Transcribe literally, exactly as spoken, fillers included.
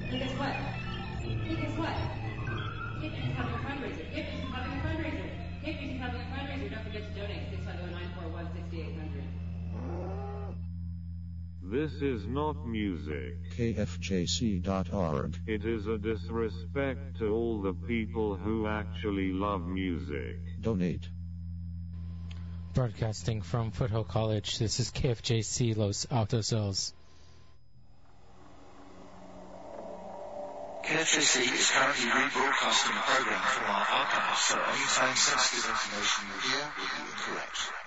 And guess what? Hey, guess what? Hickory's having a fundraiser. Hickory's having a fundraiser. Hickory's having a fundraiser. Don't forget to donate. six five zero, nine four one, six eight zero zero. This is not music. K F J C dot org. It is a disrespect to all the people who actually love music. Donate. Broadcasting from Foothill College, this is K F J C Los Altos Hills. K F J C is currently rebroadcasting a program from our archives, so any time sensitive information you hear will be incorrect.